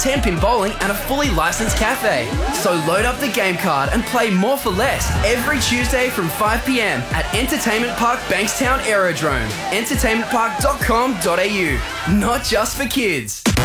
10-pin bowling and a fully licensed cafe. So load up the game card and play more for less every Tuesday from 5 p.m. at Entertainment Park Bankstown Aerodrome. Entertainmentpark.com.au. Not just for kids.